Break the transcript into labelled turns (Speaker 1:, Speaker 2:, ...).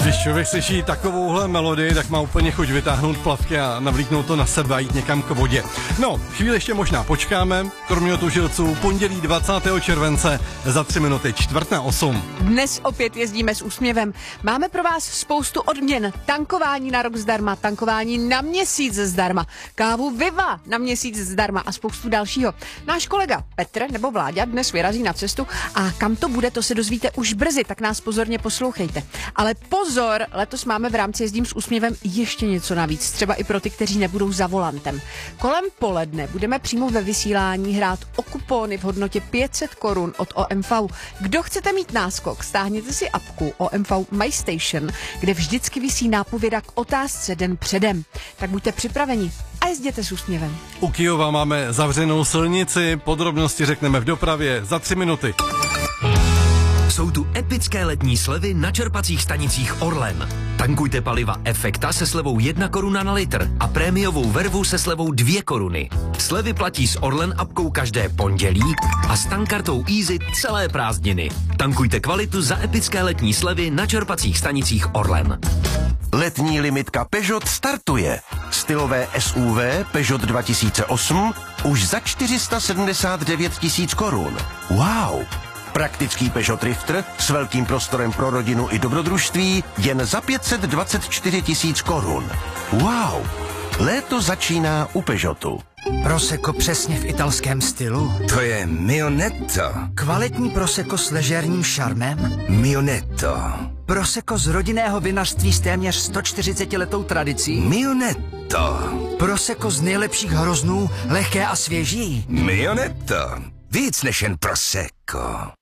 Speaker 1: Když člověk slyší takovouhle melodii, tak má úplně chuť vytáhnout plavky a navlíknout to na sebe a jít někam k vodě. No, chvíli ještě možná počkáme. Kromě otužilců pondělí 20. července za 3 minuty 7:45.
Speaker 2: Dnes opět jezdíme s úsměvem. Máme pro vás spoustu odměn. Tankování na rok zdarma, tankování na měsíc zdarma, kávu Viva na měsíc zdarma a spoustu dalšího. Náš kolega Petr nebo Vláďa dnes vyrazí na cestu a kam to bude, to se dozvíte už brzy, tak nás pozorně poslouchejte. Ale pozor, letos máme v rámci Jezdím s úsměvem ještě něco navíc, třeba i pro ty, kteří nebudou za volantem. Kolem poledne budeme přímo ve vysílání hrát o kupóny v hodnotě 500 korun od OMV. Kdo chcete mít náskok, stáhněte si apku OMV My Station, kde vždycky visí nápověda k otázce den předem. Tak buďte připraveni a jezděte s úsměvem.
Speaker 1: U Kyjova máme zavřenou silnici, podrobnosti řekneme v dopravě za 3 minuty.
Speaker 3: Jsou tu epické letní slevy na čerpacích stanicích Orlen. Tankujte paliva Efekta se slevou 1 koruna na litr a prémiovou vervu se slevou 2 koruny. Slevy platí s Orlen apkou každé pondělí a s tankartou Easy celé prázdniny. Tankujte kvalitu za epické letní slevy na čerpacích stanicích Orlen.
Speaker 4: Letní limitka Peugeot startuje. Stylové SUV Peugeot 2008 už za 479 000 korun. Wow! Praktický Peugeot Drifter s velkým prostorem pro rodinu i dobrodružství jen za 524 000 korun. Wow! Léto začíná u Peugeotu.
Speaker 5: Prosecco přesně v italském stylu.
Speaker 6: To je Mionetto.
Speaker 5: Kvalitní Prosecco s ležérním šarmem.
Speaker 6: Mionetto.
Speaker 5: Prosecco z rodinného vinařství s téměř 140letou tradicí.
Speaker 6: Mionetto.
Speaker 5: Prosecco z nejlepších hroznů, lehké a svěží.
Speaker 6: Mionetto. Víc než jen Prosecco.